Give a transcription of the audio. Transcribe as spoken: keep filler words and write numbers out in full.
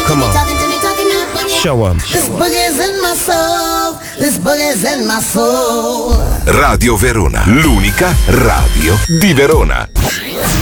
Come on. Show 'em. This boogie's in my soul. This boogie's in my soul. Radio Verona, l'unica radio di Verona.